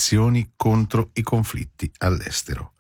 sanzioni contro i conflitti all'estero.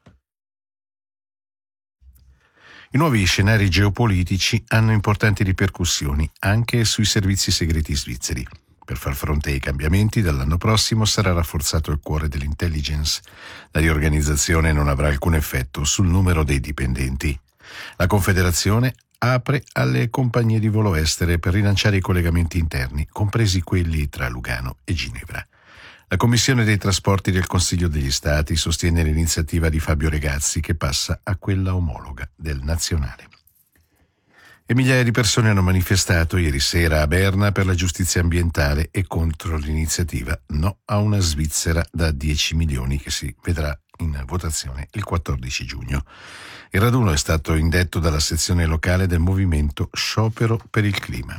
I nuovi scenari geopolitici hanno importanti ripercussioni anche sui servizi segreti svizzeri. Per far fronte ai cambiamenti, dall'anno prossimo sarà rafforzato il cuore dell'intelligence. La riorganizzazione non avrà alcun effetto sul numero dei dipendenti. La Confederazione apre alle compagnie di volo estere per rilanciare i collegamenti interni, compresi quelli tra Lugano e Ginevra. La Commissione dei Trasporti del Consiglio degli Stati sostiene l'iniziativa di Fabio Regazzi, che passa a quella omologa del Nazionale. E migliaia di persone hanno manifestato ieri sera a Berna per la giustizia ambientale e contro l'iniziativa No a una Svizzera da 10 milioni che si vedrà in votazione il 14 giugno. Il raduno è stato indetto dalla sezione locale del movimento Sciopero per il Clima.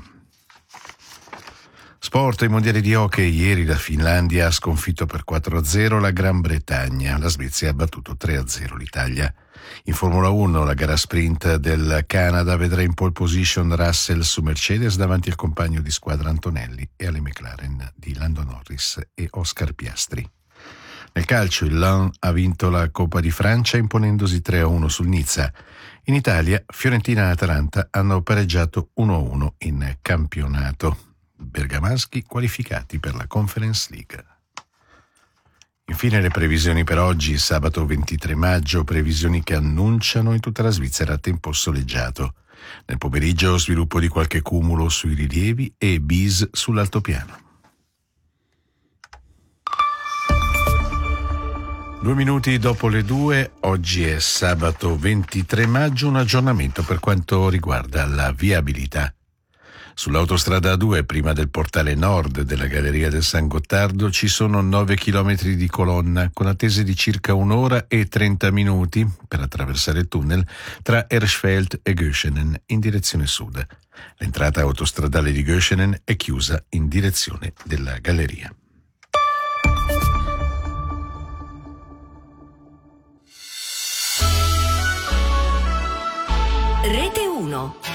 Sport, ai mondiali di hockey, ieri la Finlandia ha sconfitto per 4-0 la Gran Bretagna, la Svezia ha battuto 3-0 l'Italia. In Formula 1 la gara sprint del Canada vedrà in pole position Russell su Mercedes davanti al compagno di squadra Antonelli e alle McLaren di Lando Norris e Oscar Piastri. Nel calcio il Lens ha vinto la Coppa di Francia imponendosi 3-1 sul Nizza. In Italia Fiorentina e Atalanta hanno pareggiato 1-1 in campionato. Bergamaschi qualificati per la Conference League. Infine le previsioni per oggi, sabato 23 maggio, previsioni che annunciano in tutta la Svizzera tempo soleggiato. Nel pomeriggio sviluppo di qualche cumulo sui rilievi e bis sull'altopiano. 2 minuti dopo le 2, oggi è sabato 23 maggio, un aggiornamento per quanto riguarda la viabilità. Sull'autostrada A2, prima del portale nord della Galleria del San Gottardo, ci sono 9 chilometri di colonna, con attese di circa 1 ora e 30 minuti per attraversare il tunnel tra Erschfeld e Göschenen in direzione sud. L'entrata autostradale di Göschenen è chiusa in direzione della Galleria. Rete 1.